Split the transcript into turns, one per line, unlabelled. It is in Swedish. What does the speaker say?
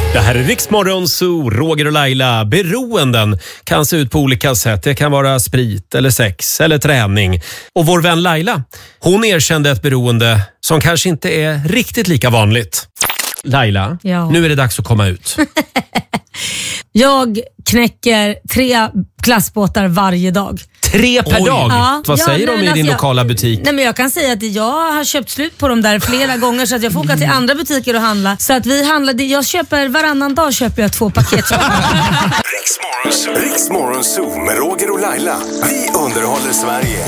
Det här är Riksmorgon Zoo, Roger och Laila. Beroenden kan se ut på olika sätt. Det kan vara sprit eller sex eller träning. Och vår vän Laila, hon erkände ett beroende som kanske inte är riktigt lika vanligt. Laila, nu är det dags att komma ut.
Jag knäcker 3 glassbåtar varje dag.
3 per dag? Ja. Vad säger de i din lokala butik?
Nej, men jag kan säga att jag har köpt slut på dem där flera gånger så att jag får åka till andra butiker och handla. Så att vi handlar, jag köper varannan dag köper jag 2 paket.
Riksmorgon Zoo med Roger och Laila. Vi underhåller Sverige.